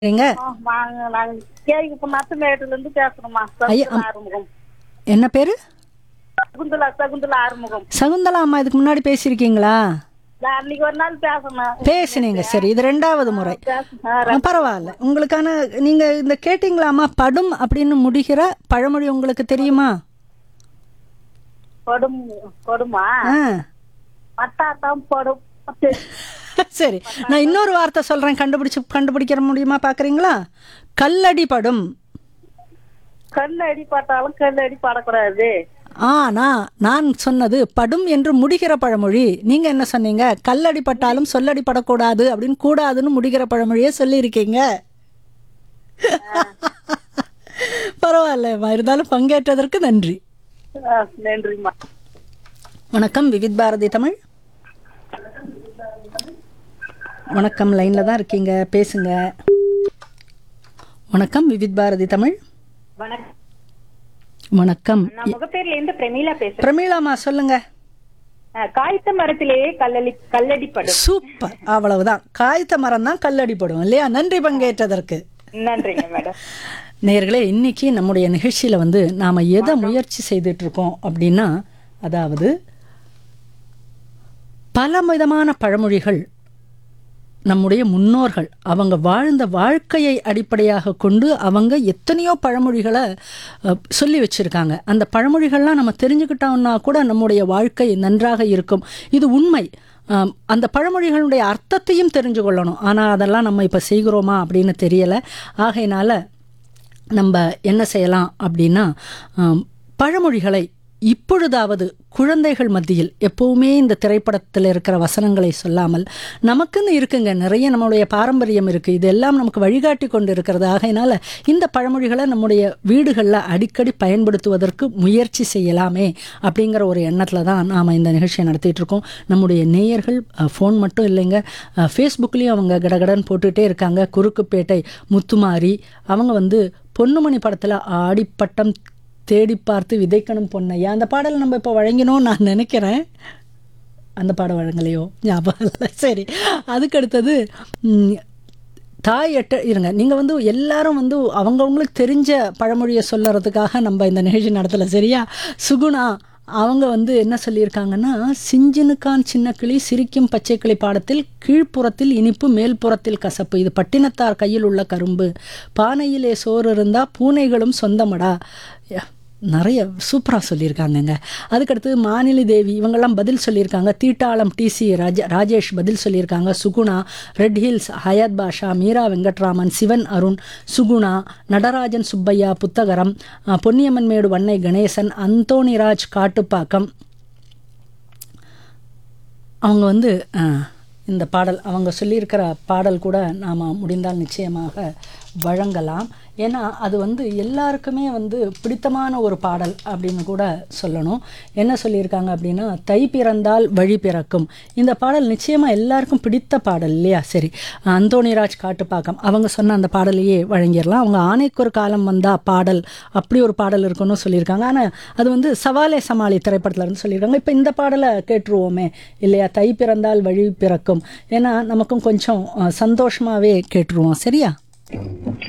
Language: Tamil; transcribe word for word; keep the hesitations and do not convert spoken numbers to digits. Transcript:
எங்க ஆ, வாங்க நாங்க கேக்கு இப்ப நத்தமேட்டுல இருந்து பேசுறோம்மா. ஐயா, சகுந்தலா ஆறுமுகம். என்ன பேரு? சகுந்தலா சகுந்தலா ஆறுமுகம். சகுந்தலா அம்மா இதுக்கு முன்னாடி பேசியிருக்கீங்களா? நான் அன்னைக்கு ஒரு நாள் பேசணும். பேசுனீங்க. சரி, இது ரெண்டாவது முறை. பேச- ஆ, ஆ, பரவாயில்ல. உங்களுக்கான நீங்க இந்த கேட்டீங்களாமா படும் அப்படின்னு முடிகிற பழமொழி உங்களுக்கு தெரியுமா? கொடும் கொடுமா ஆ. பட்டாட்டம் படும். சரி, நான் இன்னொரு வார்த்தை சொல்றேன், கண்டுபிடிச்சு கண்டுபிடிக்கிற முடியுமா பாக்குறீங்களா? கல்லடி படும். கல் அடி பட்டாலும் கல் அடி படக்கூடாது. ஆனா நான் சொன்னது படும் என்று முடிகிற பழமொழி. நீங்க என்ன சொன்னீங்க? கல்லடி பட்டாலும் சொல்லடி படக்கூடாது அப்படின்னு கூடாதுன்னு முடிகிற பழமொழியே சொல்லியிருக்கீங்க. பரவாயில்லம்மா, இருந்தாலும் பங்கேற்றதற்கு நன்றி. ஆ, நன்றிம்மா. வணக்கம் விவித் பாரதி தமிழ். வணக்கம், லைன்ல தான் இருக்கீங்க, பேசுங்க. வணக்கம் விவித் பாரதி தமிழ். வணக்கம். வணக்கம். நான் முகப்பேர்ல இருந்து பிரமீளா பேசுறேன். பிரமீளாமா சொல்லுங்க. அஹ், காய்த்த மரத்திலேயே கல்லடி கல்லடி படும். சூப்பர், அவ்வளவுதான். காய்த்த மரம் தான் கல்லடிப்படும் இல்லையா? நன்றி பங்கேற்றதற்கு. நன்றிங்க மேடம். நேயர்களே, இன்னைக்கு நம்முடைய நிகழ்ச்சியில வந்து நாம எதை முயற்சி செய்துட்டு இருக்கோம் அப்படின்னா, அதாவது பல விதமான பழமொழிகள் நம்முடைய முன்னோர்கள் அவங்க வாழ்ந்த வாழ்க்கையை அடிப்படையாக கொண்டு அவங்க எத்தனையோ பழமொழிகளை அஹ், சொல்லி வச்சிருக்காங்க. அந்த பழமொழிகள்லாம் நம்ம தெரிஞ்சுக்கிட்டோம்னா கூட நம்முடைய வாழ்க்கை நன்றாக இருக்கும். இது உண்மை. ஆம், அந்த பழமொழிகளுடைய அர்த்தத்தையும் தெரிஞ்சு கொள்ளணும். ஆனால் அதெல்லாம் நம்ம இப்போ செய்கிறோமா அப்படின்னு தெரியலை. ஆகையினால நம்ம என்ன செய்யலாம் அப்படின்னா, ஆம், பழமொழிகளை இப்பொழுதாவது குழந்தைகள் மத்தியில் எப்போவுமே இந்த திரைப்படத்தில் இருக்கிற வசனங்களை சொல்லாமல், நமக்குன்னு இருக்குங்க, நிறைய நம்மளுடைய பாரம்பரியம் இருக்குது, இதெல்லாம் நமக்கு வழிகாட்டி கொண்டு இருக்கிறது. ஆகையினால இந்த பழமொழிகளை நம்முடைய வீடுகளில் அடிக்கடி பயன்படுத்துவதற்கு முயற்சி செய்யலாமே அப்படிங்கிற ஒரு எண்ணத்தில் தான் நாம் இந்த நிகழ்ச்சியை நடத்திட்டு இருக்கோம். நம்முடைய நேயர்கள் ஃபோன் மட்டும் இல்லைங்க, ஃபேஸ்புக்லேயும் அவங்க கடகடன் போட்டுகிட்டே இருக்காங்க. குறுக்குப்பேட்டை முத்துமாரி அவங்க வந்து பொன்னுமணி படத்தில் ஆடிப்பட்டம் தேடி பார்த்து விதைக்கணும் பொன்னையா, அந்த பாடல் நம்ம இப்போ வழங்கினோம் நான் நினைக்கிறேன். அந்த பாடம் வழங்கலையோ, ஞாபகம் இல்லை. சரி, அதுக்கு அடுத்தது ம், தாய் எட்ட இருங்க. நீங்கள் வந்து எல்லாரும் வந்து அவங்கவுங்களுக்கு தெரிஞ்ச பழமொழியை சொல்லறதுக்காக நம்ம இந்த நிகழ்ச்சி நடத்தலை, சரியா? சுகுணா அவங்க வந்து என்ன சொல்லியிருக்காங்கன்னா, சிஞ்சினுக்கான் சின்ன கிளி சிரிக்கும் பச்சை கிளி பாடத்தில் கீழ்ப்புறத்தில் இனிப்பு மேல்புறத்தில் கசப்பு, இது பட்டினத்தார் கையில் உள்ள கரும்பு, பானையிலே சோறு இருந்தா பூனைகளும் சொந்தமடா. நிறைய சூப்பராக சொல்லியிருக்காங்கங்க. அதுக்கடுத்து மாநிலி தேவி இவங்கெல்லாம் பதில் சொல்லியிருக்காங்க. தீட்டாளம் டிசி ராஜ ராஜேஷ் பதில் சொல்லியிருக்காங்க. சுகுணா, ரெட் ஹில்ஸ் ஹயாத் பாஷா, மீரா வெங்கட்ராமன், சிவன் அருண், சுகுணா, நடராஜன் சுப்பையா புத்தகரம், பொன்னியம்மன் மேடு வண்ணை கணேசன், அந்தோணிராஜ் காட்டுப்பாக்கம். அவங்க வந்து இந்த பாடல் அவங்க சொல்லியிருக்கிற பாடல் கூட நாம் முடிந்தால் நிச்சயமாக வழங்கலாம். ஏன்னா அது வந்து எல்லாருக்குமே வந்து பிடித்தமான ஒரு பாடல் அப்படின்னு கூட சொல்லணும். என்ன சொல்லியிருக்காங்க அப்படின்னா, தை பிறந்தால் வழி பிறக்கும். இந்த பாடல் நிச்சயமாக எல்லாருக்கும் பிடித்த பாடல் இல்லையா? சரி, அந்தோணிராஜ் காட்டுப்பாக்கம் அவங்க சொன்ன அந்த பாடலையே வழங்கிடலாம். அவங்க ஆணைக்கு ஒரு காலம் வந்தா பாடல், அப்படி ஒரு பாடல் இருக்குன்னு சொல்லியிருக்காங்க. ஆனால் அது வந்து சவாலே சமாளி திரைப்படத்தில் இருந்து சொல்லியிருக்காங்க. இப்போ இந்த பாடலை கேட்டுருவோமே இல்லையா? தை பிறந்தால் வழி பிறக்கும். ஏன்னா நமக்கும் கொஞ்சம் சந்தோஷமாகவே கேட்டுருவோம், சரியா?